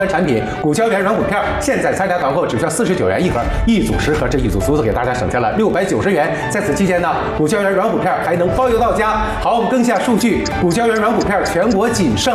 产品骨胶原软骨片，现在参加团购只需要49元一盒，一组10盒，这一组足足给大家省下了690元。在此期间呢，骨胶原软骨片还能包邮到家。好，我们更新下数据，骨胶原软骨片全国仅剩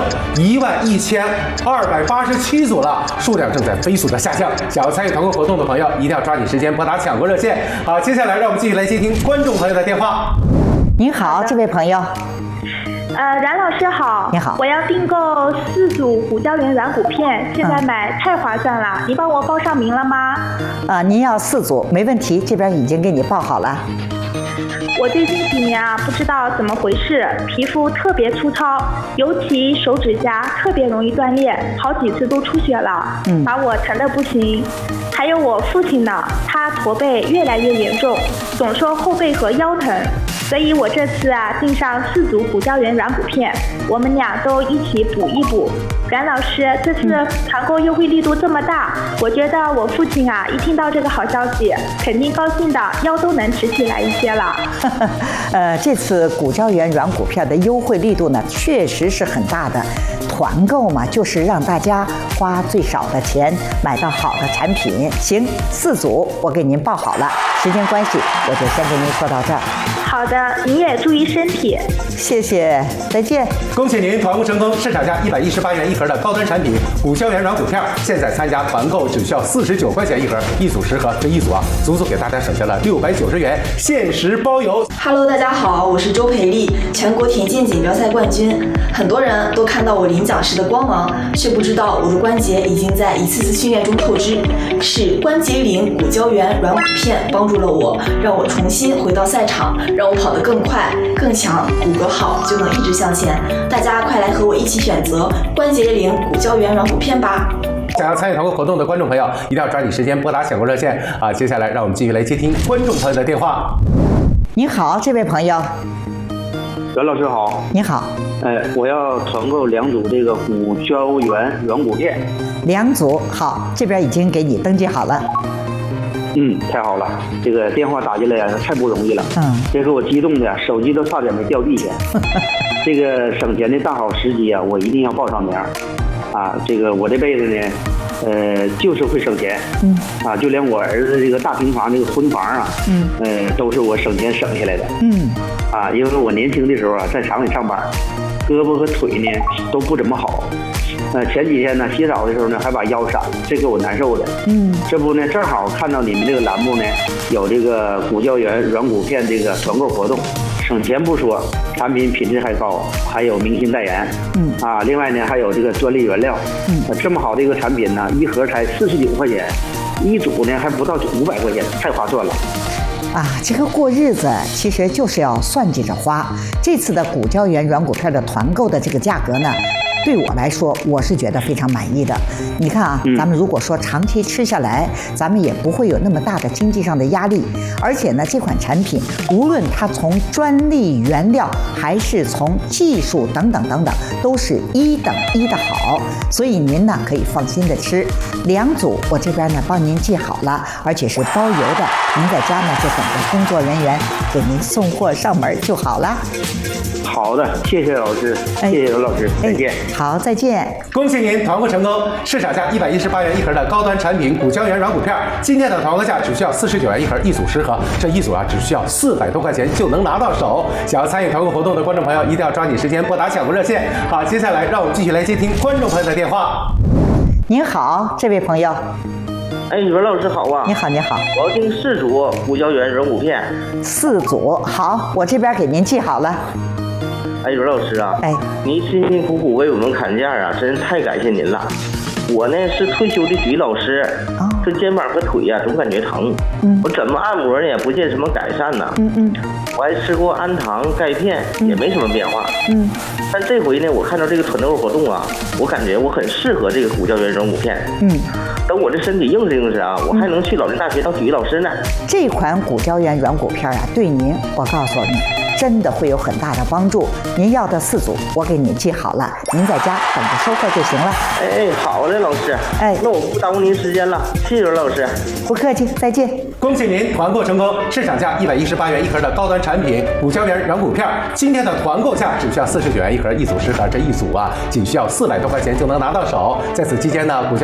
11287组了，数量正在飞速的下降。想要参与团购活动的朋友，一定要抓紧时间拨打抢购热线。好，接下来让我们继续来接听观众朋友的电话。 您好，这位朋友。 冉老师好， 你好， 我要订购4组骨胶原软骨片，现在买太划算了，你帮我报上名了吗？ 您要4组，没问题，这边已经给你报好了。 我最近几年不知道怎么回事，皮肤特别粗糙，尤其手指甲特别容易断裂，好几次都出血了，把我疼得不行。还有我父亲呢，他驼背越来越严重，总说后背和腰疼。所以我这次订上4组骨胶原软骨片，我们俩都一起补一补。冉老师，这次团购优惠力度这么大，我觉得我父亲一听到这个好消息，肯定高兴的腰都能直起来一些了。 这次骨胶原软骨片的优惠力度呢，确实是很大的。团购嘛，就是让大家花最少的钱买到好的产品。行，4组我给您报好了。时间关系，我就先跟您说到这儿。 好的，你也注意身体。 谢谢，再见。 恭喜您团购成功，市场价118元一盒的高端产品骨胶原软骨片，现在参加团购只需要49块钱一盒，一组10盒，这一组足足给大家省下了690元，限时包邮。 Hello， 大家好，我是周培丽，全国田径锦标赛冠军。很多人都看到我领奖时的光芒，却不知道我的关节已经在一次次训练中透支。是关节灵骨胶原软骨片帮助了我，让我重新回到赛场，让我跑得更快、更强，骨骼好就能一直向前。大家快来和我一起选择关节灵骨胶原软骨片吧！ 想要参与团购活动的观众朋友，一定要抓紧时间拨打抢购热线啊！接下来让我们继续来接听观众朋友的电话。 您好，这位朋友。 袁老师好。 你好。 我要团购2组这个骨胶原软骨片。 2组，好，这边已经给你登记好了。 太好了，这个电话打进来太不容易了。这给我激动的，手机都差点没掉地下。这个省钱的大好时机我一定要报上名这个我这辈子呢，就是会省钱。就连我儿子这个大平房这个婚房都是我省钱省下来的。因为我年轻的时候在厂里上班，胳膊和腿呢都不怎么好。前几天呢洗澡的时候呢还把腰闪了，这给我难受的。这不呢正好看到你们这个栏目呢有这个骨胶原软骨片这个团购活动，省钱不说，产品品质还高，还有明星代言。另外呢还有这个专利原料。这么好的一个产品呢，一盒才49块钱，一组呢还不到500块钱，太划算了。 这个过日子其实就是要算计着花。这次的骨胶原软骨片的团购的这个价格呢，对我来说，我是觉得非常满意的。你看咱们如果说长期吃下来，咱们也不会有那么大的经济上的压力。而且呢，这款产品无论它从专利原料还是从技术等等等等，都是1等1的好。所以您呢可以放心的吃。2组我这边呢帮您记好了，而且是包邮的。您在家呢就等着工作人员给您送货上门就好了。 好的，谢谢老师，谢谢刘老师，再见。 好，再见。 恭喜您团购成功，市场价118元一盒的高端产品骨胶原软骨片，今天的团购价只需要49元一盒，一组10盒，这一组只需要400多块钱就能拿到手。想要参与团购活动的观众朋友，一定要抓紧时间拨打抢购热线。好，接下来让我们继续来接听观众朋友的电话。 您好，这位朋友。 袁老师好啊！ 你好，你好。 我要订4组骨胶原软骨片。 4组，好，我这边给您记好了。 袁老师您辛辛苦苦为我们砍价真是太感谢您了。我呢是退休的体育老师，这肩膀和腿总感觉疼，我怎么按摩呢也不见什么改善呢。我还吃过氨糖钙片，也没什么变化。但这回呢，我看到这个团购活动我感觉我很适合这个骨胶原软骨片。等我这身体硬实硬实我还能去老年大学当体育老师呢。 这款骨胶原软骨片对您，我告诉你，真的会有很大的帮助。您要的4组，我给您记好了，您在家等着收货就行了。 好嘞，老师。那我不耽误您时间了，谢谢刘老师。 不客气，再见。 恭喜您团购成功，市场价118元一盒的高端产品骨胶原软骨片，今天的团购价只需要49元一盒，一组10盒，这一组仅需要400多块钱就能拿到手。在此期间呢，骨胶